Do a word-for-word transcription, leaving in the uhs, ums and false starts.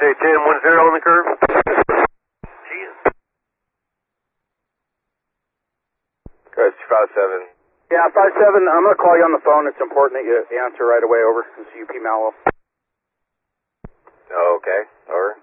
J ten one zero on the curve. Jesus. Coast five seven. Yeah, five seven, I'm going to call you on the phone. It's important that you answer right away. Over. It's U P Mallow. Okay, over.